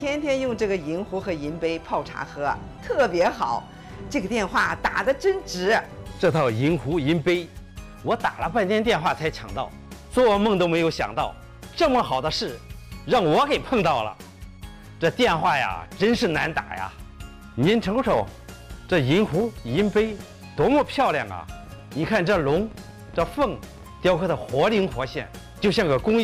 天天用这个银壶和银杯泡茶喝，特别好。这个电话打得真值。 这套银壶银杯，我打了半天电话才抢到，做梦都没有想到，这么好的事，让我给碰到了。这电话呀，真是难打呀。您瞅瞅，这银壶银杯多么漂亮啊！你看这龙、这凤雕刻的活灵活现，就像个工艺。